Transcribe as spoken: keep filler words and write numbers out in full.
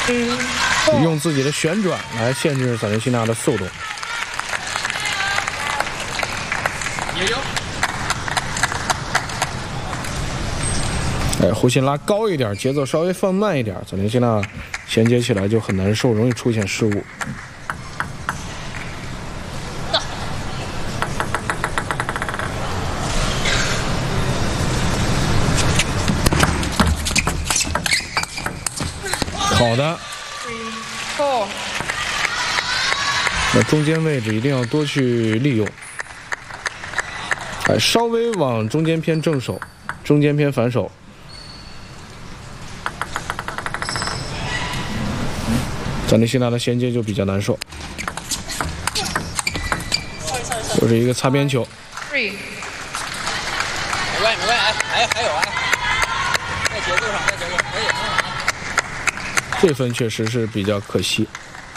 用自己的旋转来限制萨内西娜的速度。哎，弧线拉高一点，节奏稍微放慢一点，萨内西娜衔接起来就很难受，容易出现失误。好的。那中间位置一定要多去利用。哎，稍微往中间偏正手，中间偏反手。萨内西娜的衔接就比较难受。又是一个擦边球。 没关系，没关系，还还有啊，在节奏上，在节奏，可以，很好。 这分确实是比较可惜。